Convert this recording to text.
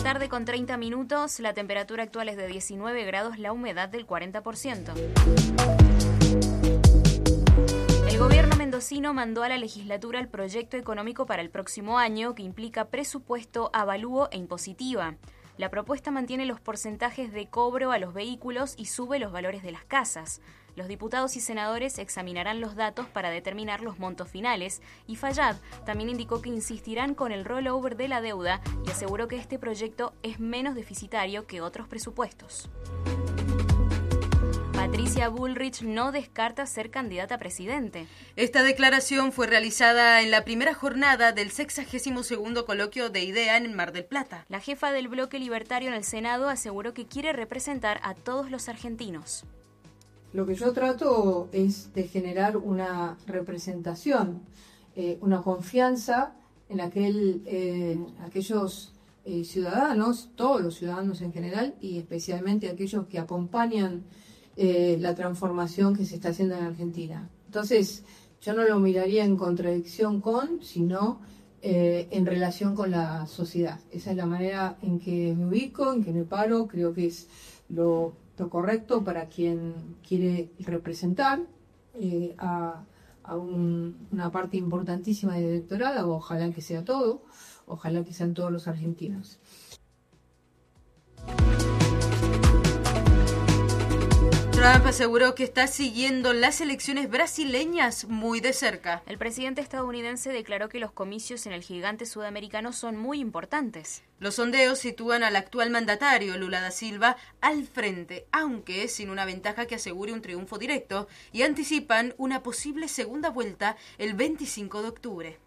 tarde con 30 minutos, la temperatura actual es de 19 grados, la humedad del 40%. El gobierno mendocino mandó a la legislatura el proyecto económico para el próximo año, que implica presupuesto, avalúo e impositiva. La propuesta mantiene los porcentajes de cobro a los vehículos y sube los valores de las casas. Los diputados y senadores examinarán los datos para determinar los montos finales, y Fayad también indicó que insistirán con el rollover de la deuda y aseguró que este proyecto es menos deficitario que otros presupuestos. Patricia Bullrich no descarta ser candidata a presidente. Esta declaración fue realizada en la primera jornada del 62º coloquio de IDEA en Mar del Plata. La jefa del bloque libertario en el Senado aseguró que quiere representar a todos los argentinos. Lo que yo trato es de generar una representación, una confianza en aquellos ciudadanos, todos los ciudadanos en general, y especialmente aquellos que acompañan la transformación que se está haciendo en Argentina. Entonces, yo no lo miraría en contradicción con, sino en relación con la sociedad. Esa es la manera en que me ubico, en que me paro. Creo que es lo correcto para quien quiere representar a una parte importantísima del electorado. Ojalá que sea todo, ojalá que sean todos los argentinos. Trump aseguró que está siguiendo las elecciones brasileñas muy de cerca. El presidente estadounidense declaró que los comicios en el gigante sudamericano son muy importantes. Los sondeos sitúan al actual mandatario, Lula da Silva, al frente, aunque sin una ventaja que asegure un triunfo directo, y anticipan una posible segunda vuelta el 25 de octubre.